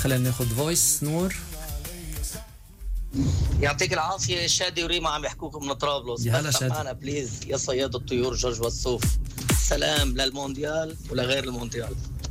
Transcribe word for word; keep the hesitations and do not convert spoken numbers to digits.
خلينا ناخذ فويس. نور يعطيك العافيه. شادي وريما عم يحكوكم من طرابلس. يا هلا شادي. معنا بليز يا صياد الطيور جورج وسوف. سلام للمونديال ولغير المونديال.